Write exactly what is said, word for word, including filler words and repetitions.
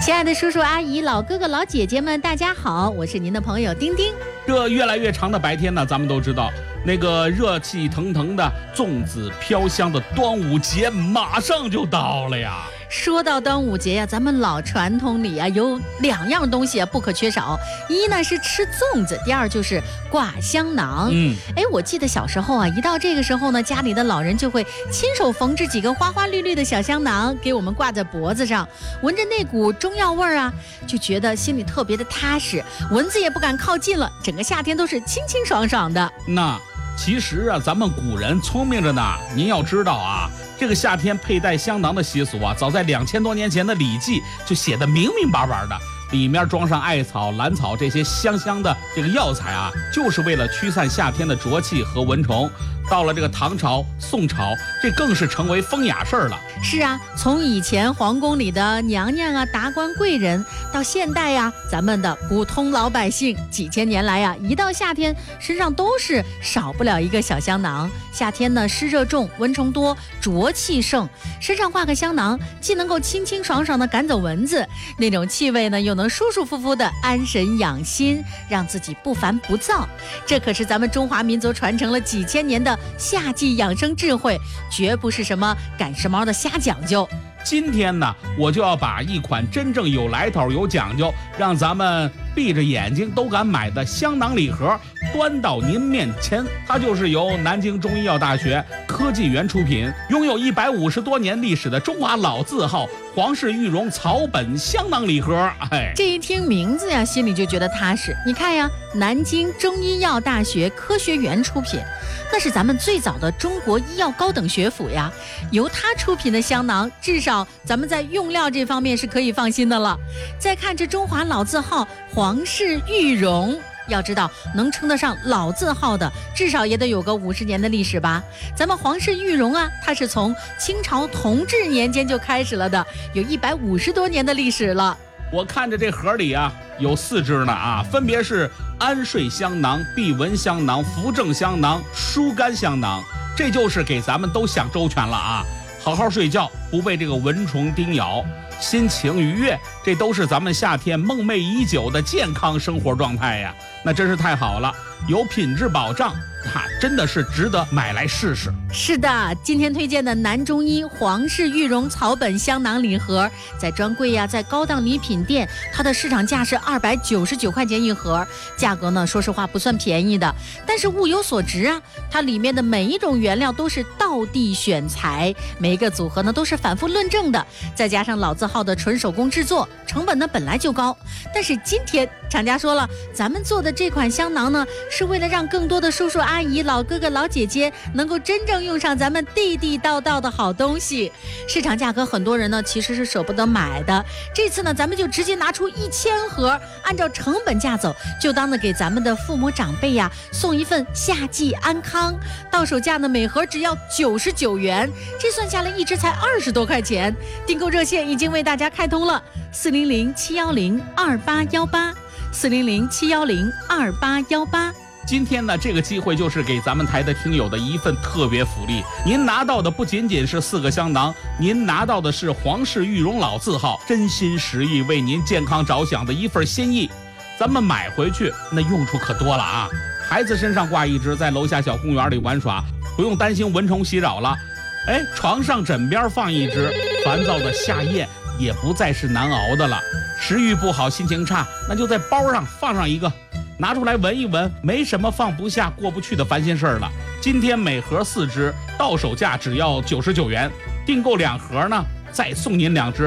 亲爱的叔叔阿姨、老哥哥、老姐姐们，大家好，我是您的朋友丁丁。 这越来越长的白天呢，咱们都知道，那个热气腾腾的、粽子飘香的端午节马上就到了呀。 说到端午节呀，咱们老传统里啊有两样东西啊不可缺少，一呢是吃粽子，第二就是挂香囊。嗯，哎，我记得小时候啊，一到这个时候呢，家里的老人就会亲手缝制几个花花绿绿的小香囊，给我们挂在脖子上，闻着那股中药味儿啊，就觉得心里特别的踏实，蚊子也不敢靠近了，整个夏天都是清清爽爽的。 那其实啊，咱们古人聪明着呢。您要知道啊，这个夏天佩戴香囊的习俗啊，早在两千多年前的《礼记》就写得明明白白的，里面装上艾草、兰草这些香香的这个药材啊，就是为了驱散夏天的浊气和蚊虫。到了这个唐朝、宋朝，这更是成为风雅事儿了。 是啊，从以前皇宫里的娘娘啊、达官贵人，到现代呀、啊，咱们的普通老百姓，几千年来呀、啊，一到夏天，身上都是少不了一个小香囊。夏天呢，湿热重，蚊虫多，浊气盛，身上挂个香囊，既能够清清爽爽的赶走蚊子，那种气味呢，又能舒舒服服的安神养心，让自己不烦不躁。这可是咱们中华民族传承了几千年的夏季养生智慧，绝不是什么赶时髦的瞎讲究。 今天呢，我就要把一款真正有来头、有讲究，让咱们闭着眼睛都敢买的香囊礼盒端到您面前。它就是由南京中医药大学科技园出品，拥有一百五十多年历史的中华老字号皇氏玉荣草本香囊礼盒。哎， 这一听名字呀，心里就觉得踏实。你看呀，南京中医药大学科学园出品，那是咱们最早的中国医药高等学府呀。由它出品的香囊，至少咱们在用料这方面是可以放心的了。再看这中华老字号皇氏玉荣，要知道能称得上老字号的，至少也得有个五十年的历史吧。咱们皇氏玉荣啊，它是从清朝同治年间就开始了的，有一百五十多年的历史了。 我看着这盒里啊有四支呢啊，分别是安睡香囊、避蚊香囊、扶正香囊、疏肝香囊，这就是给咱们都想周全了啊。好好睡觉，不被这个蚊虫叮咬，心情愉悦，这都是咱们夏天梦寐已久的健康生活状态呀。那真是太好了，有品质保障，啊，真的是值得买来试试。 是的，今天推荐的南中医皇氏玉荣草本香囊礼盒，在专柜呀、啊，在高档礼品店，它的市场价是二百九十九块钱一盒，价格呢，说实话不算便宜的，但是物有所值啊。它里面的每一种原料都是道地选材，每一个组合呢都是反复论证的，再加上老字号的纯手工制作，成本呢本来就高。但是今天厂家说了，咱们做的这款香囊呢，是为了让更多的叔叔阿姨、老哥哥、老姐姐能够真正用上咱们地地道道的好东西。市场价格很多人呢其实是舍不得买的，这次呢咱们就直接拿出一千盒，按照成本价走，就当呢给咱们的父母长辈呀送一份夏季安康。到手价呢每盒只要九十九元，这算下来一支才二十多块钱。订购热线已经为大家开通了，四零零七幺零二八幺八。四零零七幺零二八幺八。 今天呢，这个机会就是给咱们台的听友的一份特别福利。您拿到的不仅仅是四个香囊，您拿到的是皇氏玉荣老字号真心实意为您健康着想的一份心意。咱们买回去那用处可多了啊！孩子身上挂一只，在楼下小公园里玩耍，不用担心蚊虫袭扰了。哎，床上枕边放一只，烦躁的夏夜也不再是难熬的了。食欲不好，心情差，那就在包上放上一个，拿出来闻一闻，没什么放不下、过不去的烦心事儿了。今天每盒四支，到手价只要九十九元，订购两盒呢，再送您两支。